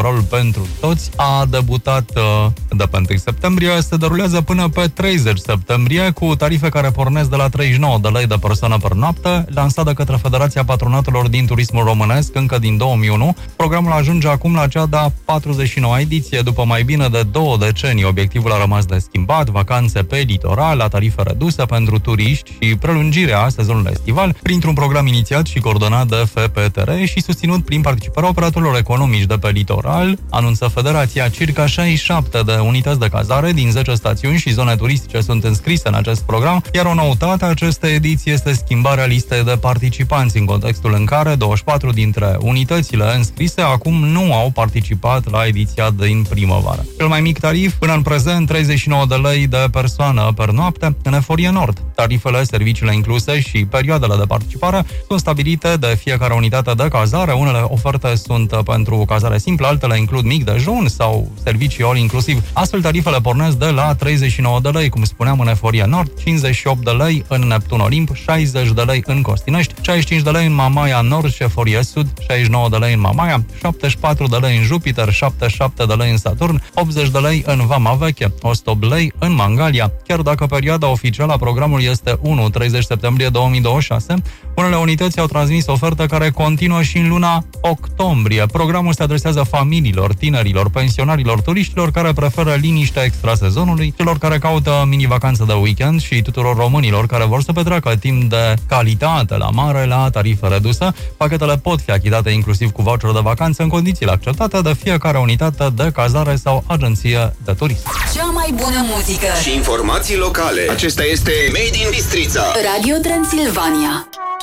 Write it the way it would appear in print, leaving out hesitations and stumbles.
Litoralul pentru toți a debutat de pe 1 septembrie, se derulează până pe 30 septembrie cu tarife care pornesc de la 39 de lei de persoană per noapte, lansat de către Federația Patronatelor din Turismul Românesc încă din 2001. Programul ajunge acum la cea de-a 49-a ediție. După mai bine de 2 decenii, obiectivul a rămas de schimbat, vacanțe pe litoral, la tarife reduse pentru turiști și prelungirea sezonului estival, printr-un program inițiat și coordonat de FPTR și susținut prin participarea operatorilor economici de pe litoral, anunță Federația. Circa 67 de unități de cazare din 10 stațiuni și zone turistice sunt înscrise în acest program, iar o noutate a acestei ediții este schimbarea listei de participanți, în contextul în care 24 dintre unitățile înscrise acum nu au participat la ediția din primăvară. Cel mai mic tarif, până în prezent, 39 de lei de persoană per noapte în Eforie Nord. Tarifele, serviciile incluse și perioadele de participare sunt stabilite de fiecare unitate de cazare. Unele oferte sunt pentru cazare simplă, altele includ mic dejun sau servicii all inclusiv. Astfel, tarifele pornesc de la 39 de lei, cum spuneam, în Eforie Nord, 58 de lei în Neptun Olimp, 60 de lei în Costinești, 65 de lei în Mamaia Nord și Eforie Sud, 69 de lei în Mamaia, 74 de lei în Jupiter, 77 de lei în Saturn, 80 de lei în Vama Veche, 108 lei în Mangalia. Chiar dacă perioada oficială a programului este 1-30 septembrie 2026, unele unități au transmis oferte care continuă și în luna octombrie. Programul se adresează familiilor, tinerilor, pensionarilor, turiștilor care preferă liniștea extrasezonului, celor care caută mini-vacanță de weekend și tuturor românilor care vor să petreacă timp de calitate la mare la tarife reduse. Pachetele pot fi achitate inclusiv cu voucher de vacanță în condițiile acceptate de fiecare unitate de cazare sau agenție de turism. Cea mai bună muzică și informații locale. Acesta este Made in Bistrița. Radio Transilvania.